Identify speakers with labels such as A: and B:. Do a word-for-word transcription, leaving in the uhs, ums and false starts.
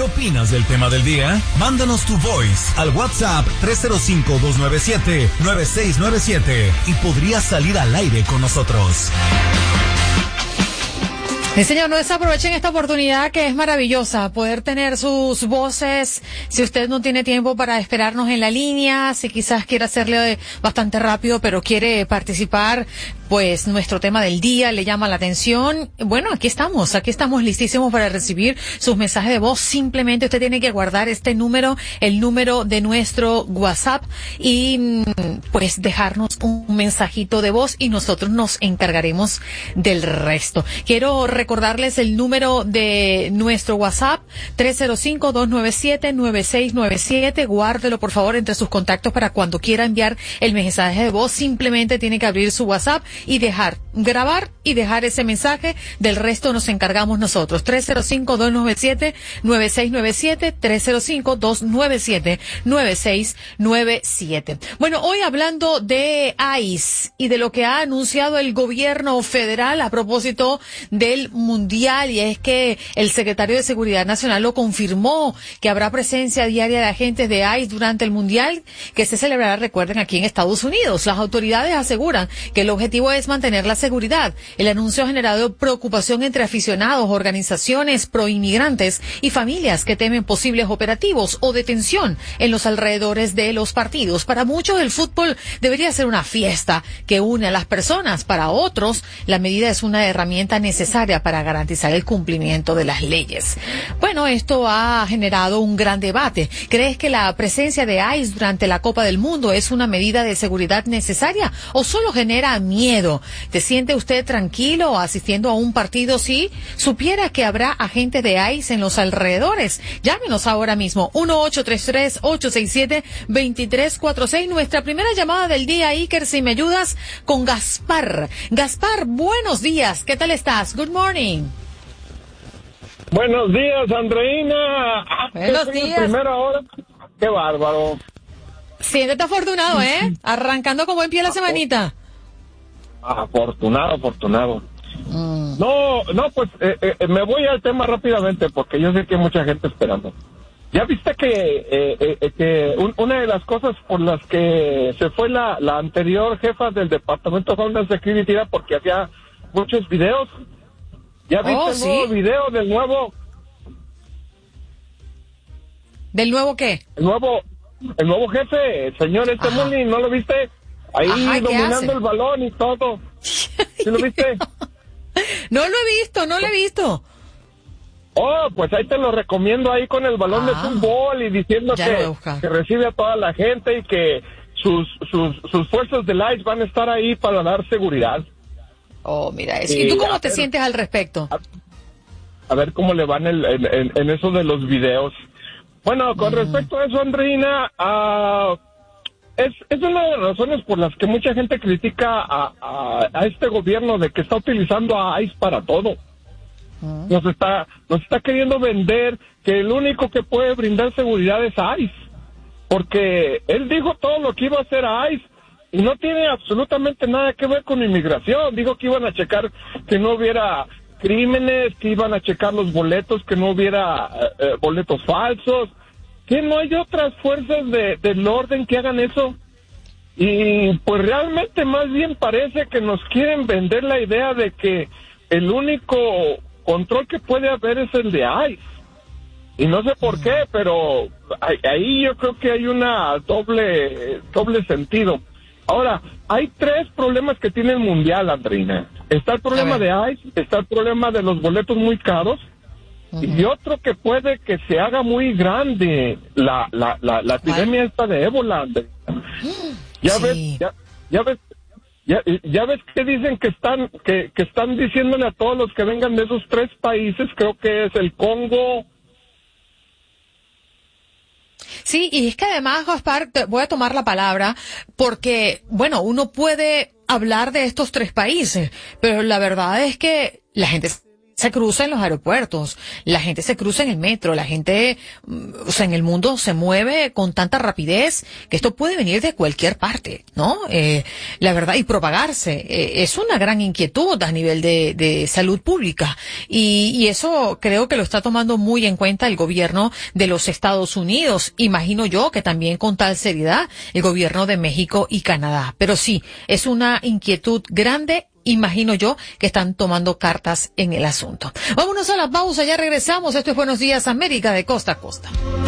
A: opinas del tema del día? Mándanos tu voice al WhatsApp tres cero cinco, dos nueve siete, nueve seis nueve siete y podrías salir al aire con nosotros.
B: Sí, señor, no desaprovechen esta oportunidad que es maravillosa, poder tener sus voces. Si usted no tiene tiempo para esperarnos en la línea, si quizás quiere hacerle bastante rápido, pero quiere participar, pues nuestro tema del día le llama la atención. Bueno, aquí estamos, aquí estamos listísimos para recibir sus mensajes de voz. Simplemente usted tiene que guardar este número, el número de nuestro WhatsApp, y pues dejarnos un mensajito de voz y nosotros nos encargaremos del resto. Quiero recordarles el número de nuestro WhatsApp, tres cero cinco, dos nueve siete, nueve seis nueve siete. Guárdelo, por favor, entre sus contactos para cuando quiera enviar el mensaje de voz. Simplemente tiene que abrir su WhatsApp y dejar, grabar y dejar ese mensaje. Del resto nos encargamos nosotros. tres cero cinco, dos nueve siete, nueve seis nueve siete, tres cero cinco, dos nueve siete, nueve seis nueve siete. Bueno, hoy hablando de ICE y de lo que ha anunciado el gobierno federal a propósito del mundial, y es que el secretario de Seguridad Nacional lo confirmó, que habrá presencia diaria de agentes de ICE durante el mundial que se celebrará, recuerden, aquí en Estados Unidos. Las autoridades aseguran que el objetivo es mantener la seguridad. El anuncio ha generado preocupación entre aficionados, organizaciones proinmigrantes y familias que temen posibles operativos o detención en los alrededores de los partidos. Para muchos el fútbol debería ser una fiesta que une a las personas. Para otros, la medida es una herramienta necesaria para garantizar el cumplimiento de las leyes. Bueno, esto ha generado un gran debate. ¿Crees que la presencia de ICE durante la Copa del Mundo es una medida de seguridad necesaria o solo genera miedo? ¿Te siente usted tranquilo asistiendo a un partido si supiera que habrá agentes de ICE en los alrededores? Llámenos ahora mismo, uno ocho tres tres, ocho seis siete, dos tres cuatro seis. Nuestra primera llamada del día, Iker, si me ayudas, con Gaspar. Gaspar, buenos días, ¿qué tal estás? Good morning.
C: Buenos días, Andreina.
B: Buenos días.
C: Primera hora. Qué bárbaro.
B: Siéntete afortunado, ¿eh? Arrancando con buen pie la semanita.
C: Afortunado, afortunado.
B: Mm.
C: No, no, pues eh, eh, me voy al tema rápidamente porque yo sé que hay mucha gente esperando. Ya viste que, eh, eh, que un, una de las cosas por las que se fue la, la anterior jefa del departamento de Homeland Security era porque hacía muchos videos. ¿Ya viste
B: Oh,
C: el nuevo
B: ¿sí?
C: video del nuevo?
B: ¿Del nuevo qué?
C: El nuevo, el nuevo jefe, el señor este Muni, ¿no lo viste? Ahí
B: Ajá,
C: dominando el balón y todo. ¿Sí lo viste?
B: No lo he visto, no lo he visto.
C: Oh, pues ahí te lo recomiendo ahí con el balón
B: Ah,
C: de fútbol y diciendo
B: ya lo voy a
C: que,
B: buscar.
C: que recibe a toda la gente y que sus, sus, sus fuerzas de ICE van a estar ahí para dar seguridad.
B: Oh, mira eso.
C: Sí,
B: ¿Y tú cómo
C: a
B: te
C: ver.
B: sientes al respecto?
C: A, a ver cómo le van el, en, en, en eso de los videos. Bueno, con
B: Mm.
C: respecto a eso, Andreina, uh, es, es una de las razones por las que mucha gente critica a, a, a este gobierno de que está utilizando a ICE para todo.
B: Mm.
C: Nos está, nos está queriendo vender que el único que puede brindar seguridad es ICE. Porque él dijo todo lo que iba a hacer a ICE y no tiene absolutamente nada que ver con inmigración. Dijo que iban a checar que no hubiera crímenes, que iban a checar los boletos, que no hubiera eh, eh, boletos falsos, que no hay otras fuerzas de, del orden que hagan eso. Y pues realmente más bien parece que nos quieren vender la idea de que el único control que puede haber es el de ICE. Y no sé por qué, pero ahí yo creo que hay una doble, doble sentido. Ahora, hay tres problemas que tiene el Mundial, Andreina. Está el problema de ICE, está el problema de los boletos muy caros, uh-huh. y otro que puede que se haga muy grande, la, la, la, la epidemia esta de ébola, Andreina. Ya sí. ves, ya, ya ves, ya, ya ves que dicen que están, que, que están diciéndole a todos los que vengan de esos tres países, creo que es el Congo.
B: Sí, y es que además, Gaspar, te voy a tomar la palabra, porque, bueno, uno puede hablar de estos tres países, pero la verdad es que la gente se cruza en los aeropuertos, la gente se cruza en el metro, la gente, o sea, en el mundo se mueve con tanta rapidez que esto puede venir de cualquier parte, ¿no? Eh, la verdad, y propagarse. Eh, es una gran inquietud a nivel de, de salud pública. Y, y eso creo que lo está tomando muy en cuenta el gobierno de los Estados Unidos. Imagino yo que también con tal seriedad el gobierno de México y Canadá. Pero sí, es una inquietud grande. Imagino yo que están tomando cartas en el asunto. Vámonos a la pausa, ya regresamos. Esto es Buenos Días América de costa a costa.